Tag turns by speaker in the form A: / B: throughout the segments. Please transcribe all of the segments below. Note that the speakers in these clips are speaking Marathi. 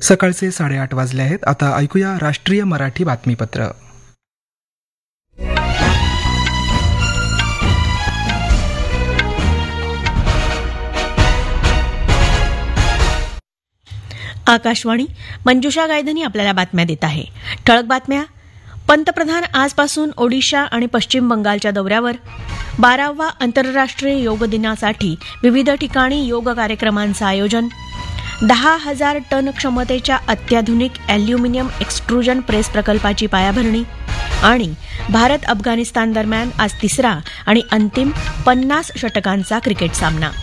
A: सकाळचे 8:30 वाजले आहेत. आता ऐकूया राष्ट्रीय मराठी बातमीपत्र.
B: आकाशवाणी. मंजुषा गायधनी आपल्याला बातम्या देत आहे. ठळक बातम्या. पंतप्रधान आजपासून ओडिशा आणि पश्चिम बंगालच्या दौऱ्यावर. 12वा आंतरराष्ट्रीय योग दिनासाठी विविध ठिकाणी योग कार्यक्रमांचं आयोजन. 10,000 टन क्षमतेच्या अत्याधुनिक अॅल्युमिनियम एक्स्ट्रुजन प्रेस प्रकल्पाची पायाभरणी. आणि भारत अफगाणिस्तान दरम्यान आज तिसरा आणि अंतिम 50 षटकांचा क्रिकेट सामना.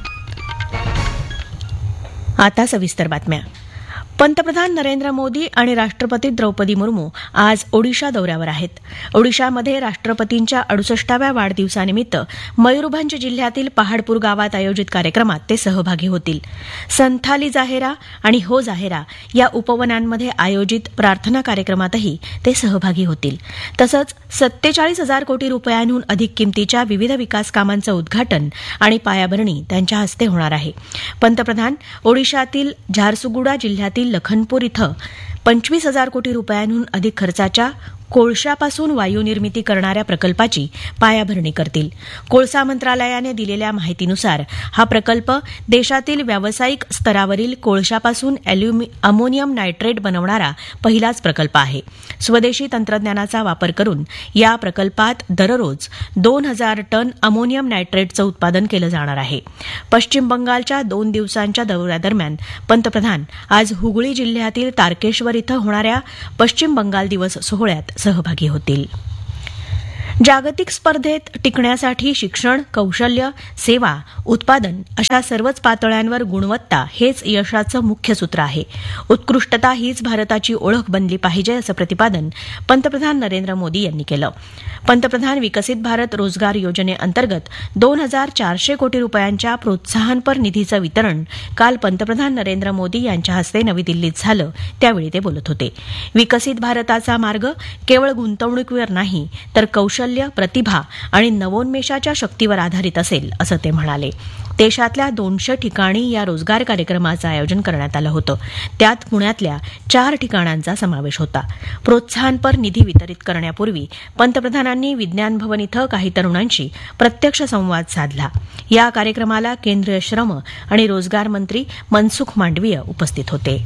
B: आता सविस्तर बातम्या. पंतप्रधान नरेंद्र मोदी आणि राष्ट्रपती द्रौपदी मुर्मू आज ओडिशा दौऱ्यावर आहेत. ओडिशामध्ये राष्ट्रपतींच्या 68व्या वाढदिवसानिमित्त मयूरभंज जिल्ह्यातील पहाडपूर गावात आयोजित कार्यक्रमात ते सहभागी होतील. संथाली जाहेरा आणि हो जाहेरा या उपवनांमध्ये आयोजित प्रार्थना कार्यक्रमातही ते सहभागी होतील. तसंच 47,000 कोटी रुपयांहून अधिक किमतीच्या विविध विकास कामांचं उद्घाटन आणि पायाभरणी त्यांच्या हस्ते होणार आहे. पंतप्रधान ओडिशातील झारसुगुडा जिल्ह्यातील लखनपूर इथं 25,000 कोटी रुपयांहून अधिक खर्चाच्या कोळशापासून वायूनिर्मिती करणाऱ्या प्रकल्पाची पायाभरणी करतील. कोळसा मंत्रालयाने दिलेल्या माहितीनुसार हा प्रकल्प देशातील व्यावसायिक स्तरावरील कोळशापासून अमोनियम नायट्रेट बनवणारा पहिलाच प्रकल्प आहे. स्वदेशी तंत्रज्ञानाचा वापर करून या प्रकल्पात दररोज 2,000 टन अमोनियम नायट्रेटचं उत्पादन केलं जाणार आहे. पश्चिम बंगालच्या 2 दिवसांच्या दौऱ्यादरम्यान पंतप्रधान आज हुगळी जिल्ह्यातील तारकेश्वर इथं होणाऱ्या पश्चिम बंगाल दिवस सोहळ्यात सहभागी होतील. जागतिक स्पर्धेत टिकण्यासाठी शिक्षण, कौशल्य, सेवा, उत्पादन अशा सर्वच पातळ्यांवर गुणवत्ता हेच यशाचं मुख्य सूत्र आहे. उत्कृष्टता हीच भारताची ओळख बनली पाहिजे असं प्रतिपादन पंतप्रधान नरेंद्र मोदी यांनी केलं. पंतप्रधान विकसित भारत रोजगार योजनेअंतर्गत 2,400 कोटी रुपयांच्या प्रोत्साहनपर निधीचं वितरण काल पंतप्रधान नरेंद्र मोदी यांच्या हस्ते नवी दिल्लीत झालं. त्यावेळी ते बोलत होते. विकसित भारताचा मार्ग केवळ गुंतवणुकीवर नाही तर कौशल्य, प्रतिभा आणि नवोन्मेषाच्या शक्तीवर आधारित असेल असं ते म्हणाले. देशातल्या 200 ठिकाणी या रोजगार कार्यक्रमाचं आयोजन करण्यात आलं होतं. त्यात पुण्यातल्या 4 ठिकाणांचा समावेश होता. प्रोत्साहनपर निधी वितरित करण्यापूर्वी पंतप्रधानांनी विज्ञान भवन इथं काही तरुणांशी प्रत्यक्ष संवाद साधला. या कार्यक्रमाला केंद्रीय श्रम आणि रोजगार मंत्री मनसुख मांडवीय उपस्थित होते.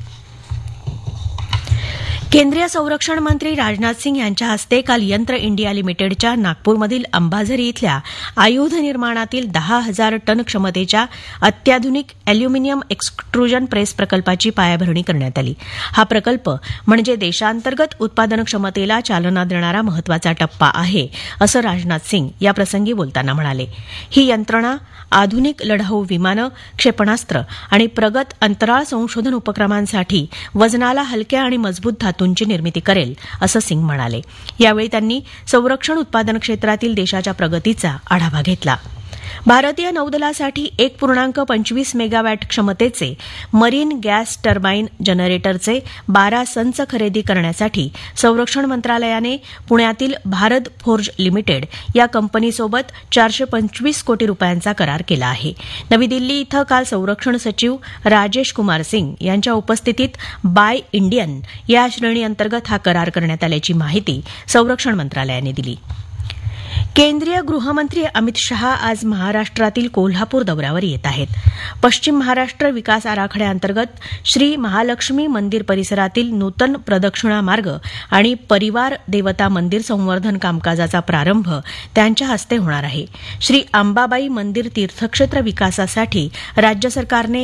B: केंद्रीय संरक्षण मंत्री राजनाथ सिंह यांच्या हस्ते काल यंत्र इंडिया लिमिटेडच्या नागपूरमधील अंबाझरी इथल्या आयुध निर्माणातील 10,000 टन क्षमतेच्या अत्याधुनिक अॅल्युमिनियम एक्स्ट्रुजन प्रेस प्रकल्पाची पायाभरणी करण्यात आली. हा प्रकल्प म्हणजे देशांतर्गत उत्पादन क्षमतेला चालना देणारा महत्वाचा टप्पा आहे असं राजनाथ सिंह याप्रसंगी बोलताना म्हणाले. ही यंत्रणा आधुनिक लढाऊ विमानं, क्षेपणास्त्र आणि प्रगत अंतराळ संशोधन उपक्रमांसाठी वजनाला हलक्या आणि मजबूत धातूंची निर्मिती करेल असं सिंग म्हणाले. यावेळी त्यांनी संरक्षण उत्पादन क्षेत्रातील देशाच्या प्रगतीचा आढावा घेतला. भारतीय नौदलासाठी 1.25 मेगावॅट क्षमतेचे मरीन गॅस टर्बाईन जनरेटरचे 12 संच खरेदी करण्यासाठी संरक्षण मंत्रालयाने पुण्यातील भारत फोर्ज लिमिटेड या कंपनीसोबत 425 कोटी रुपयांचा करार केला आहे. नवी दिल्ली इथं काल संरक्षण सचिव राजेश कुमार सिंग यांच्या उपस्थितीत बाय इंडियन या श्रेणीअंतर्गत हा करार करण्यात आल्याची माहिती संरक्षण मंत्रालयाने दिली. केंद्रीय गृहमंत्री अमित शहा आज महाराष्ट्रातील कोल्हापूर दौऱ्यावर येत आहेत. पश्चिम महाराष्ट्र विकास आराखड्याअंतर्गत श्री महालक्ष्मी मंदिर परिसरातील नूतन प्रदक्षिणा मार्ग आणि परिवार देवता मंदिर संवर्धन कामकाजाचा प्रारंभ त्यांच्या हस्ते होणार आहे. श्री अंबाबाई मंदिर तीर्थक्षेत्र विकासासाठी राज्य सरकारने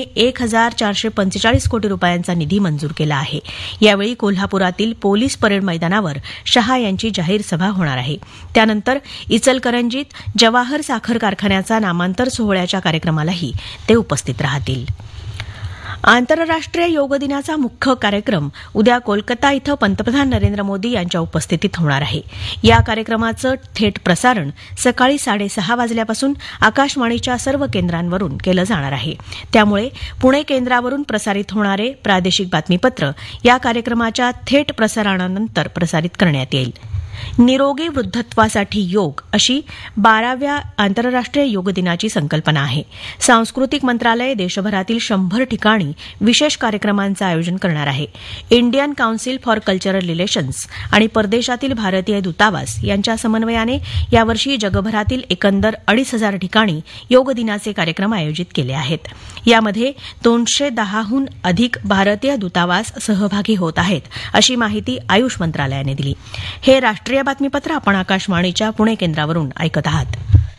B: 1,445 कोटी रुपयांचा निधी मंजूर केला आहे. यावेळी कोल्हापुरातील पोलीस परेड मैदानावर शहा यांची जाहीर सभा होणार आहे. त्यानंतर इचलकरंजीत जवाहर साखर कारखान्याचा नामांतर सोहळ्याच्या कार्यक्रमालाही ते उपस्थित राहतील. आंतरराष्ट्रीय योग दिनाचा मुख्य कार्यक्रम उद्या कोलकाता इथं पंतप्रधान नरेंद्र मोदी यांच्या उपस्थितीत होणार आहे. या कार्यक्रमाचं थेट प्रसारण सकाळी 6:30 वाजल्यापासून आकाशवाणीच्या सर्व केंद्रांवरून केलं जाणार आहे. त्यामुळे पुणे केंद्रावरून प्रसारित होणारे प्रादेशिक बातमीपत्र या कार्यक्रमाच्या थेट प्रसारणानंतर प्रसारित करण्यात येईल. निरोगी वृद्धत्वासाठी योग अशी 12व्या आंतरराष्ट्रीय योग दिनाची संकल्पना आहे. सांस्कृतिक मंत्रालय देशभरातील 100 ठिकाणी विशेष कार्यक्रमांचं आयोजन करणार आहे. Indian council for cultural relations आणि परदेशातील भारतीय दूतावास यांच्या समन्वयाने यावर्षी जगभरातील एकंदर 2,500 ठिकाणी योग दिनाचे कार्यक्रम आयोजित केले आहेत. यामध्ये 210हून अधिक भारतीय दूतावास सहभागी होत आहेत, अशी माहिती आयुष मंत्रालयाने दिली. हे राष्ट्रीय बातमीपत्र आपण आकाशवाणीच्या पुणे केंद्रावरून ऐकत आहात.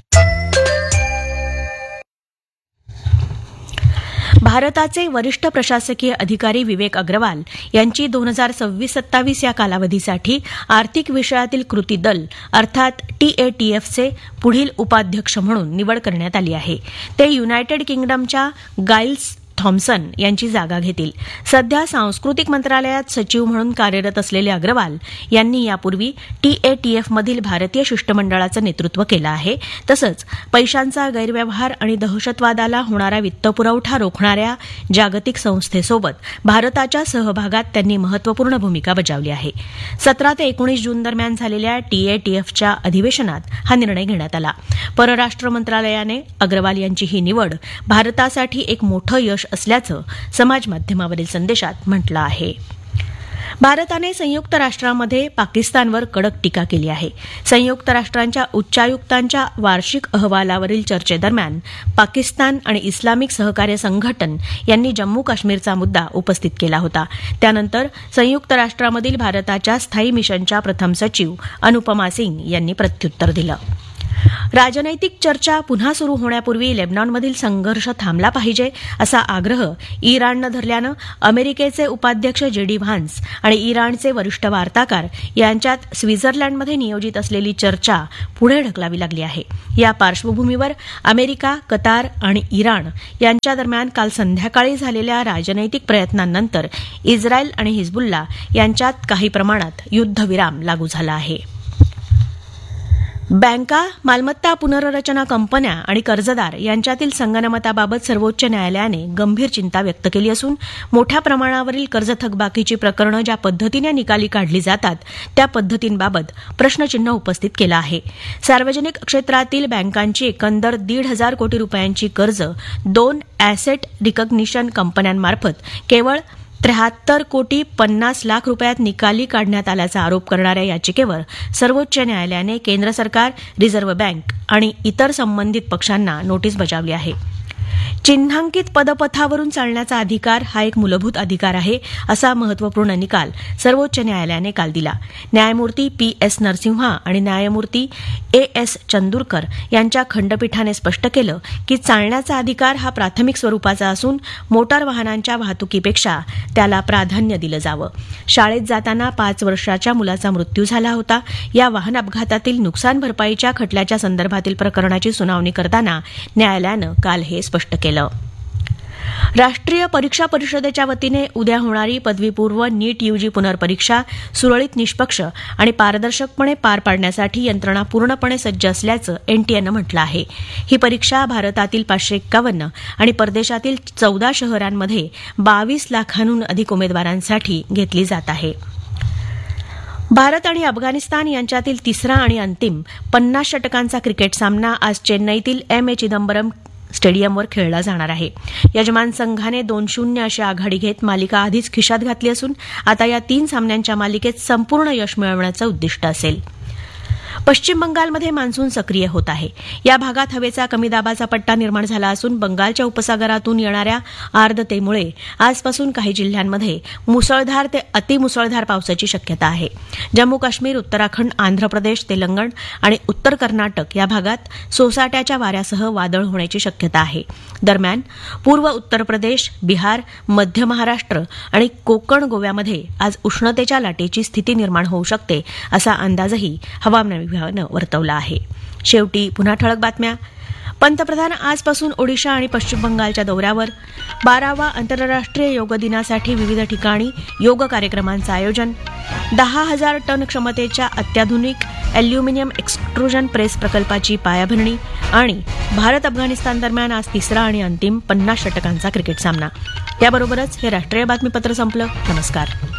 B: भारताचे वरिष्ठ प्रशासकीय अधिकारी विवेक अग्रवाल यांची 2026-27 या कालावधीसाठी आर्थिक विषयातील कृती दल अर्थात TATFचे पुढील उपाध्यक्ष म्हणून निवड करण्यात आली आहे. ते युनायटेड किंगडमच्या गाइल्स थॉम्सन यांची जागा घेतील. सध्या सांस्कृतिक मंत्रालयात सचिव म्हणून कार्यरत असलेले अग्रवाल यांनी यापूर्वी TATFमधील भारतीय शिष्टमंडळाचं नेतृत्व केलं आहे. तसंच पैशांचा गैरव्यवहार आणि दहशतवादाला होणारा वित्तपुरवठा रोखणाऱ्या जागतिक संस्थेसोबत भारताच्या सहभागात त्यांनी महत्वपूर्ण भूमिका बजावली आहे. 17 ते 19 जून दरम्यान झालेल्या TATFच्या अधिवेशनात हा निर्णय घेण्यात आला. परराष्ट्र मंत्रालयाने अग्रवाल यांची ही निवड भारतासाठी एक मोठं यश असल्याचं समाजमाध्यमावरील संदेशात म्हटलं आहे. भारताने संयुक्त राष्ट्रांमध्ये पाकिस्तानवर कडक टीका केली आहे. संयुक्त राष्ट्रांच्या उच्चायुक्तांच्या वार्षिक अहवालावरील चर्चेदरम्यान पाकिस्तान आणि इस्लामिक सहकार्य संघटन यांनी जम्मू काश्मीरचा मुद्दा उपस्थित केला होता. त्यानंतर संयुक्त राष्ट्रांमधील भारताच्या स्थायी मिशनच्या प्रथम सचिव अनुपमा सिंग यांनी प्रत्युत्तर दिलं. राजनैतिक चर्चा पुन्हा सुरू होण्यापूर्वी लेबनॉनमधील संघर्ष थांबला पाहिजे असा आग्रह इराणनं धरल्यानं अमेरिकेचे उपाध्यक्ष JD व्हान्स आणि इराणचे वरिष्ठ वार्ताकार यांच्यात स्वित्झर्लंडमध्ये नियोजित असलेली चर्चा पुढे ढकलावी लागली आहे. या पार्श्वभूमीवर अमेरिका, कतार आणि इराण यांच्या दरम्यान काल संध्याकाळी झालेल्या राजनैतिक प्रयत्नांनंतर इस्रायल आणि हिजबुल्ला यांच्यात काही प्रमाणात युद्धविराम लागू झाला आहे. बँका, मालमत्ता पुनर्रचना कंपन्या आणि कर्जदार यांच्यातील संगनमताबाबत सर्वोच्च न्यायालयाने गंभीर चिंता व्यक्त केली असून मोठ्या प्रमाणावरील कर्ज थकबाकीची प्रकरणं ज्या पद्धतीने निकाली काढली जातात त्या पद्धतींबाबत प्रश्नचिन्ह उपस्थित केलं आहे. सार्वजनिक क्षेत्रातील बँकांची एकंदर 1,500 कोटी रुपयांची कर्ज 2 ॲसेट रिकग्निशन कंपन्यांमार्फत केवळ 73 कोटी 50 लाख रुपयात निकाली काढण्यात आल्याचा आरोप करणाऱ्या याचिकेवर सर्वोच्च न्यायालयाने केंद्र सरकार, रिझर्व्ह बँक आणि इतर संबंधित पक्षांना नोटीस बजावली आहे. चिन्हांकित पदपथावरून चालण्याचा अधिकार हा एक मूलभूत अधिकार आहे असा महत्वपूर्ण निकाल सर्वोच्च न्यायालयाने काल दिला. न्यायमूर्ती PS नरसिंहा आणि न्यायमूर्ती AS चंदूरकर यांच्या खंडपीठाने स्पष्ट केलं की चालण्याचा अधिकार हा प्राथमिक स्वरूपाचा असून मोटार वाहनांच्या वाहतुकीपेक्षा त्याला प्राधान्य दिलं जावं. शाळेत जाताना 5 वर्षाच्या मुलाचा मृत्यू झाला होता. या वाहन अपघातातील नुकसान भरपाईच्या खटल्याच्या संदर्भातील प्रकरणाची सुनावणी करताना न्यायालयानं काल हे स्पष्ट केलं. राष्ट्रीय परीक्षा परिषदेच्या वतीने उद्या होणारी पदवीपूर्व नीट UG पुनर्परीक्षा सुरळीत, निष्पक्ष आणि पारदर्शकपणे पार पाडण्यासाठी यंत्रणा पूर्णपणे सज्ज असल्याचं NTAनं म्हटलं आहे. ही परीक्षा भारतातील 551 आणि परदेशातील 14 शहरांमध्ये 22 लाखांहून अधिक उमेदवारांसाठी घेतली जात आहे. भारत आणि अफगाणिस्तान यांच्यातील तिसरा आणि अंतिम 50 षटकांचा क्रिकेट सामना आज चेन्नईतील M.A. चिदंबरम स्टेडियमवर खेळला जाणार आहे. यजमान संघाने 2-0 अशी आघाडी घेत मालिका आधीच खिशात घातली असून आता या 3 सामन्यांच्या मालिकेत संपूर्ण यश मिळवण्याचं उद्दिष्ट असेल. पश्चिम बंगालमध्ये मान्सून सक्रिय होत आहे. या भागात हवेचा कमी दाबाचा पट्टा निर्माण झाला असून बंगालच्या उपसागरातून येणाऱ्या आर्द्रतेमुळे आजपासून काही जिल्ह्यांमध्ये मुसळधार ते अतिमुसळधार पावसाची शक्यता आहे. जम्मू काश्मीर, उत्तराखंड, आंध्र प्रदेश, तेलंगण आणि उत्तर कर्नाटक या भागात सोसाट्याच्या वाऱ्यासह वादळ होण्याची शक्यता आहे. दरम्यान पूर्व उत्तर प्रदेश, बिहार, मध्य महाराष्ट्र आणि कोकण गोव्यामध्ये आज उष्णतेच्या लाटेची स्थिती निर्माण होऊ शकते असा अंदाजही हवामान विभागानं वर्तवला आहे. शेवटी पुन्हा ठळक बातम्या. पंतप्रधान आजपासून ओडिशा आणि पश्चिम बंगालच्या दौऱ्यावर. 12वा आंतरराष्ट्रीय योग दिनासाठी विविध ठिकाणी योग कार्यक्रमांचं आयोजन. 10,000 टन क्षमतेच्या अत्याधुनिक अॅल्युमिनियम एक्स्ट्रुजन प्रेस प्रकल्पाची पायाभरणी. आणि भारत अफगाणिस्तान दरम्यान आज तिसरा आणि अंतिम 50 षटकांचा क्रिकेट सामना. याबरोबरच हे राष्ट्रीय बातमीपत्र संपलं. नमस्कार.